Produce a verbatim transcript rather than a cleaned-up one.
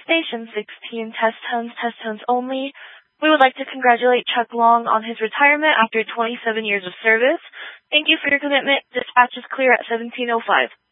Station sixteen, test tones, test tones only. We would like to congratulate Chuck Long on his retirement after twenty-seven years of service. Thank you for your commitment. Dispatch is clear at seventeen oh five.